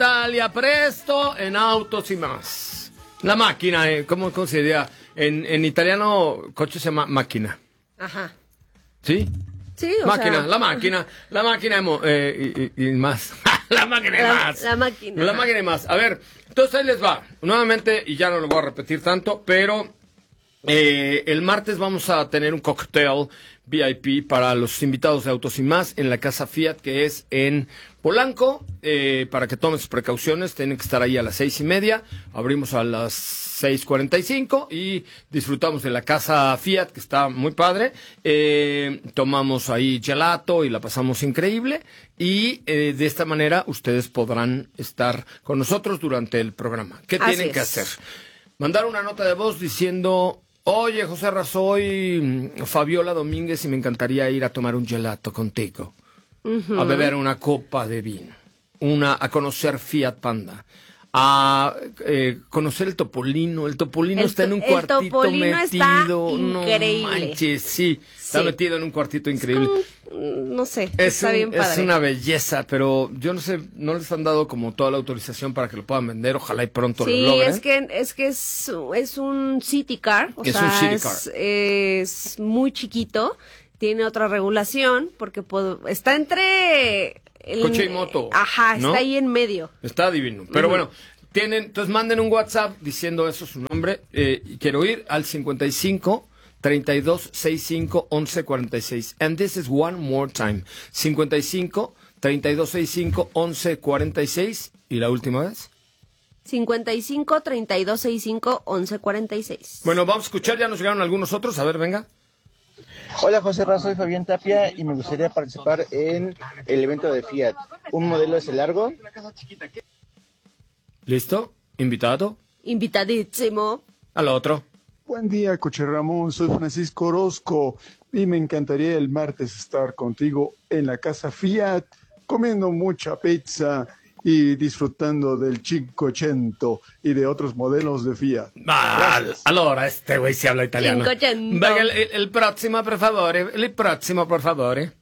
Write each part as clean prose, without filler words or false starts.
Italia presto en Autos y Más. La máquina, ¿cómo se diría? En italiano, coche se llama máquina. Ajá. ¿Sí? Sí, o máquina, sea... la máquina y más. La máquina y más. La máquina. La máquina y más. A ver, entonces ahí les va. Nuevamente, y ya no lo voy a repetir tanto, pero el martes vamos a tener un cóctel VIP para los invitados de Autos y Más en la Casa Fiat, que es en Polanco. Para que tomen sus precauciones, tienen que estar ahí a las 6:30. Abrimos a las 6:45 y disfrutamos de la Casa Fiat, que está muy padre. Tomamos ahí gelato y la pasamos increíble. Y de esta manera ustedes podrán estar con nosotros durante el programa. ¿Qué tienen que hacer? Mandar una nota de voz diciendo: oye, José Ra, soy Fabiola Domínguez y me encantaría ir a tomar un gelato contigo. A beber una copa de vino. A conocer Fiat Panda. A conocer el Topolino. El Topolino está en un cuartito metido. Increíble. No manches, sí. Está metido en un cuartito increíble. No sé, está bien padre. Es una belleza, pero yo no sé, no les han dado como toda la autorización para que lo puedan vender. Ojalá y pronto lo logren. Sí, es un city car. O sea, es muy chiquito. Tiene otra regulación porque está entre... coche y moto. Ajá, ¿no? está ahí en medio. Está divino. Pero bueno, entonces manden un WhatsApp diciendo eso, su nombre. Y quiero ir al 55 32 65 11 46. And this is one more time. 55 32 65 11 46. ¿Y la última vez? 55 32 65 11 46. Bueno, vamos a escuchar, ya nos llegaron algunos otros. A ver, venga. Hola José Ra, soy Fabián Tapia y me gustaría participar en el evento de Fiat. ¿Un modelo es el largo? ¿Listo? ¿Invitado? Invitadísimo. Al otro. Buen día, Coche Ramón, soy Francisco Orozco y me encantaría el martes estar contigo en la Casa Fiat, comiendo mucha pizza y disfrutando del 500 y de otros modelos de Fiat. Allora, este güey sí habla italiano. 500. Venga, el próximo, por favor. El próximo, por favor.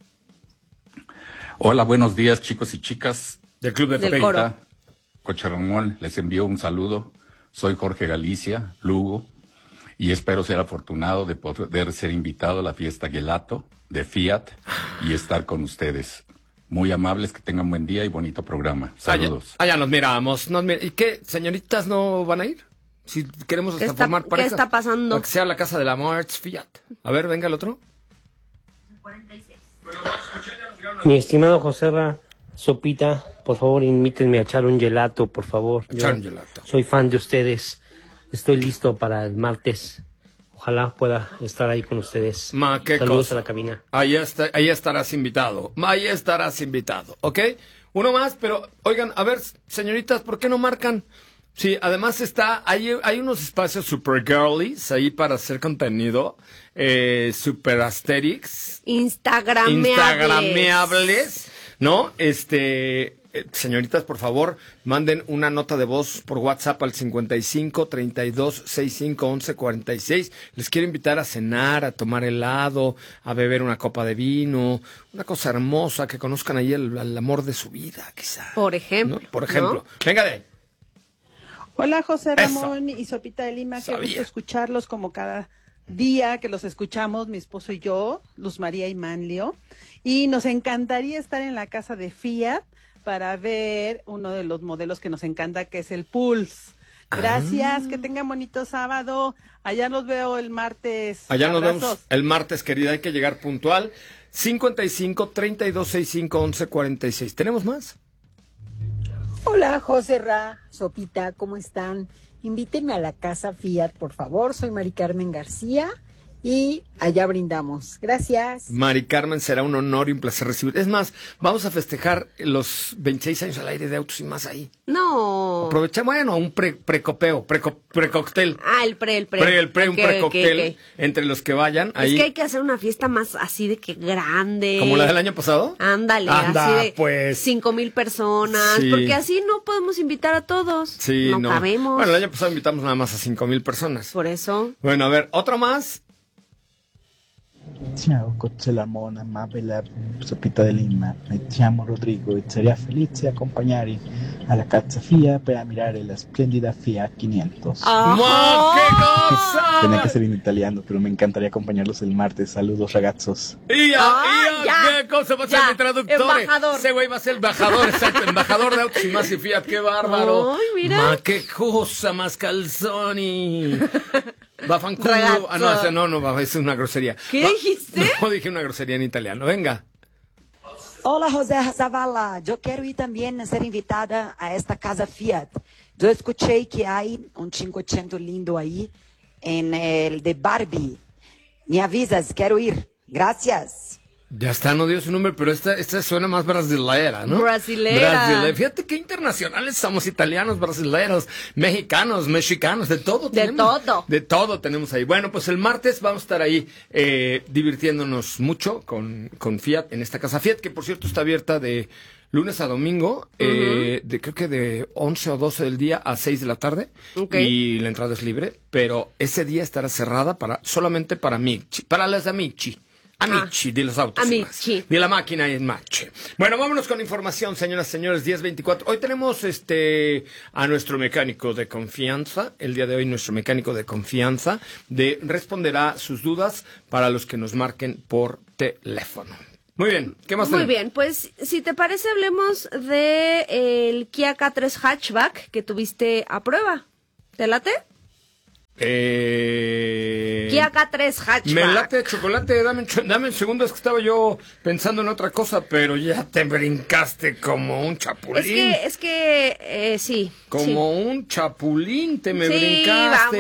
Hola, buenos días, chicos y chicas. Del Club de Del Pepe. Coro. Coche Ramón, les envío un saludo. Soy Jorge Galicia, Lugo, y espero ser afortunado de poder ser invitado a la fiesta Gelato de Fiat y estar con ustedes. Muy amables, que tengan buen día y bonito programa. Saludos. Allá nos miramos. ¿Y qué? ¿Señoritas no van a ir? Si queremos hasta formar pareja. ¿Qué está pasando? Para que sea la casa de la March Fiat. A ver, venga el otro. 46. Mi estimado José Ra, Sopita, por favor, invítenme a echar un gelato, por favor. Echar un gelato. Soy fan de ustedes. Estoy listo para el martes. Ojalá pueda estar ahí con ustedes. Qué Saludos cosa. a la cabina. Ahí estarás invitado. Ahí estarás invitado, ¿ok? Uno más, pero, oigan, a ver, señoritas, ¿por qué no marcan? Sí, además hay unos espacios super girlies ahí para hacer contenido, super asterix. Instagrameables, ¿no? Señoritas, por favor, manden una nota de voz por WhatsApp al 55 32 65 11 46. Les quiero invitar a cenar, a tomar helado, a beber una copa de vino, una cosa hermosa, que conozcan ahí el amor de su vida, quizá. Por ejemplo. ¿no? Por ejemplo. ¿No? Venga de ahí. Hola, José Ramón y Sopita de Lima. Sabía. Qué gusto escucharlos como cada día que los escuchamos, mi esposo y yo, Luz María y Manlio. Y nos encantaría estar en la casa de Fiat para ver uno de los modelos que nos encanta, que es el Pulse. Gracias, que tengan bonito sábado. Allá los veo el martes. Allá nos Abrazos. vemos el martes, querida. Hay que llegar puntual. 55 32 65 11 46. ¿Tenemos más? Hola, José Ra, Sopita, ¿cómo están? Invítenme a la casa Fiat, por favor. Soy Mari Carmen García y allá brindamos. Gracias. Mari Carmen, será un honor y un placer recibir. Es más, vamos a festejar los 26 años al aire de Autos y Más ahí. No. Aprovechamos, un precopeo, precóctel. El pre. Un precóctel entre los que vayan. Ahí. Es que hay que hacer una fiesta más así de que grande. ¿Como la del año pasado? Ándale, Anda, así de pues. 5,000 personas. Sí. Porque así no podemos invitar a todos. Sí, no. cabemos. Bueno, el año pasado invitamos nada más a 5,000 personas. Por eso. Bueno, a ver, otro más. Ciao Cozzelamona, ma bella Sopita de Lima. Mi chiamo Rodrigo e sarei felice di accompagnare alla casa Fiat per ammirare la splendida Fiat 500. ¡Ma, qué cosa! Tenía que ser en italiano, pero me encantaría acompañarlos el martes. Saludos, ragazos. ¡Qué cosa! Va a ser mi traductor. Embajador. Ese güey va a ser embajador, exacto. Embajador de Autos y Más y Fiat. ¡Qué bárbaro! Ay, mira. ¡Ma, qué cosa! Más calzoni. Va fanculo. Ragazzo. Ah, no, es una grosería. ¿Qué dijiste? No, dije una grosería en italiano. Venga. Hola, José Zavala. Yo quiero ir también a ser invitada a esta casa Fiat. Yo escuché que hay un 500 lindo ahí en el de Barbie. Me avisas, quiero ir. Gracias. Ya está, no dio su nombre, pero esta suena más brasilera, ¿no? Brasilera. Fíjate qué internacionales somos, italianos, brasileros, mexicanos, de todo. De todo tenemos ahí. Bueno, pues el martes vamos a estar ahí divirtiéndonos mucho con Fiat en esta casa Fiat, que por cierto está abierta de lunes a domingo, creo que de 11 o 12 del día a 6 de la tarde. Okay. Y la entrada es libre, pero ese día estará cerrada solamente para amici, para las amici. Amici de los autos. Amici. De la máquina en marcha. Bueno, vámonos con información, señoras y señores, 10:24. Hoy tenemos a nuestro mecánico de confianza. El día de hoy nuestro mecánico de confianza responderá sus dudas para los que nos marquen por teléfono. Muy bien, ¿qué más tenemos? Muy bien, pues si te parece hablemos de el Kia K3 Hatchback que tuviste a prueba. ¿Te late? Kia K3 Hatchback. Me late chocolate, dame un segundo, es que estaba yo pensando en otra cosa, pero ya te brincaste como un chapulín. Es que sí. Como un chapulín te brincaste.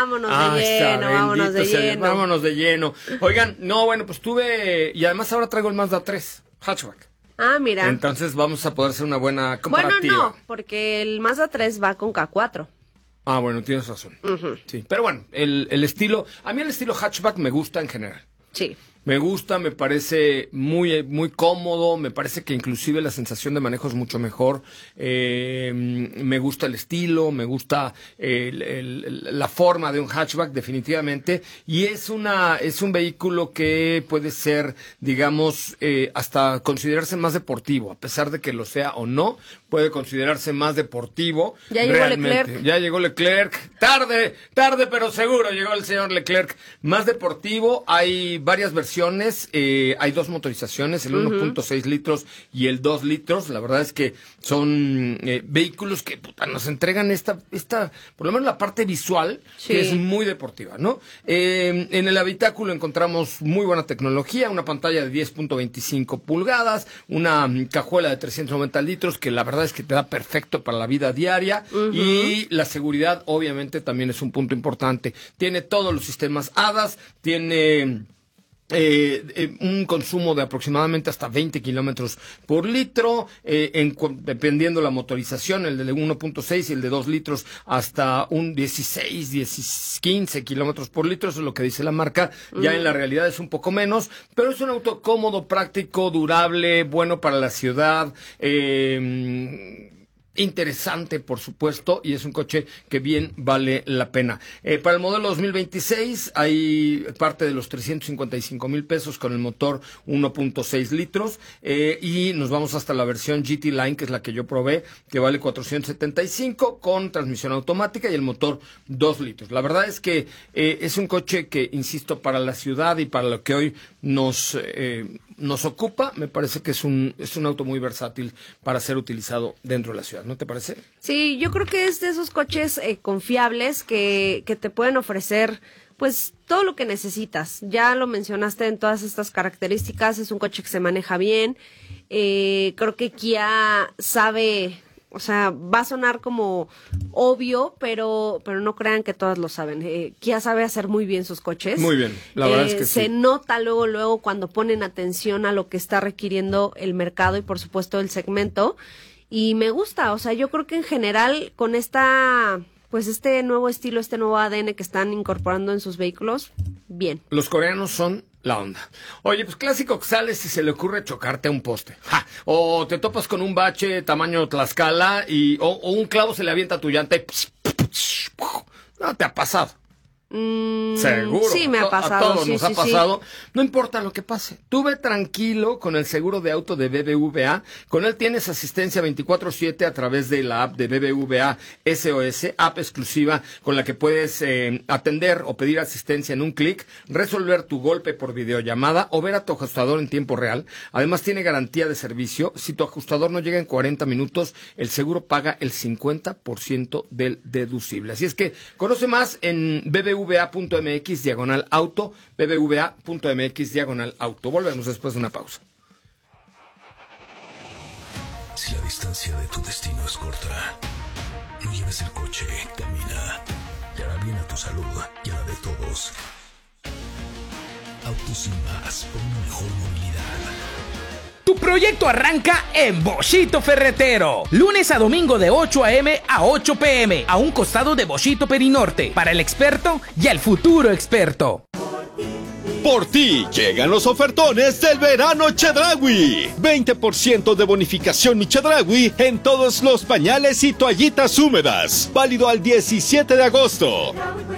Vámonos de lleno. Oigan, pues tuve, y además ahora traigo el Mazda 3 Hatchback. Ah, mira. Entonces vamos a poder hacer una buena comparativa. Bueno, no, porque el Mazda 3 va con K4. Ah, bueno, tienes razón. Sí, pero bueno, el estilo, a mí el estilo hatchback me gusta en general. Sí. Me gusta, me parece muy, muy cómodo, me parece que inclusive la sensación de manejo es mucho mejor. Me gusta el estilo, me gusta la forma de un hatchback definitivamente. Y es un vehículo que puede ser, digamos, hasta considerarse más deportivo, a pesar de que lo sea o no, puede considerarse más deportivo. Ya llegó Leclerc. Ya llegó Leclerc. Tarde, pero seguro llegó el señor Leclerc. Más deportivo, hay varias versiones. Hay dos motorizaciones, el 1.6 litros y el 2 litros. La verdad es que son vehículos que nos entregan esta, por lo menos la parte visual, sí, que es muy deportiva, ¿no? En el habitáculo encontramos muy buena tecnología, una pantalla de 10.25 pulgadas, una cajuela de 390 litros, que la verdad es que te da perfecto para la vida diaria, y la seguridad obviamente también es un punto importante. Tiene todos los sistemas ADAS, tiene un consumo de aproximadamente hasta 20 kilómetros por litro, dependiendo la motorización, el de 1.6 y el de 2 litros hasta un 15 kilómetros por litro, eso es lo que dice la marca. Ya en la realidad es un poco menos, pero es un auto cómodo, práctico, durable, bueno para la ciudad, interesante, por supuesto, y es un coche que bien vale la pena. Para el modelo 2026 hay parte de los 355,000 pesos con el motor 1.6 litros, y nos vamos hasta la versión GT Line, que es la que yo probé, que vale 475 con transmisión automática y el motor 2 litros. La verdad es que es un coche que, insisto, para la ciudad y para lo que hoy nos ocupa, me parece que es un auto muy versátil para ser utilizado dentro de la ciudad, ¿no te parece? Sí, yo creo que es de esos coches confiables que te pueden ofrecer pues todo lo que necesitas. Ya lo mencionaste en todas estas características, es un coche que se maneja bien. Creo que Kia sabe, o sea, va a sonar como obvio, pero no crean que todas lo saben. Kia sabe hacer muy bien sus coches. Muy bien, la verdad es que se nota luego cuando ponen atención a lo que está requiriendo el mercado y por supuesto el segmento. Y me gusta, o sea, yo creo que en general con este nuevo estilo, este nuevo ADN que están incorporando en sus vehículos, bien. Los coreanos son la onda. Oye, pues clásico que sales y se le ocurre chocarte a un poste. ¡Ja! O te topas con un bache tamaño Tlaxcala o un clavo se le avienta a tu llanta y... No te ha pasado. Seguro. Sí, me ha pasado. A todos nos ha pasado. No importa lo que pase. Tú ve tranquilo con el seguro de auto de BBVA. Con él tienes asistencia 24/7 a través de la app de BBVA SOS, app exclusiva con la que puedes atender o pedir asistencia en un clic, resolver tu golpe por videollamada o ver a tu ajustador en tiempo real. Además tiene garantía de servicio. Si tu ajustador no llega en 40 minutos, el seguro paga el 50% del deducible. Así es que conoce más en bbva.mx/auto, bbva.mx/auto. Volvemos después de una pausa. Si la distancia de tu destino es corta, no lleves el coche, camina. Te hará bien a tu salud y a la de todos. Autos y Más, por una mejor movilidad. Tu proyecto arranca en Bochito Ferretero. Lunes a domingo de 8 a.m. a 8 p.m. a un costado de Bochito Perinorte. Para el experto y el futuro experto. Por ti llegan los ofertones del verano Chedraui. 20% de bonificación Mi Chedraui en todos los pañales y toallitas húmedas. Válido al 17 de agosto.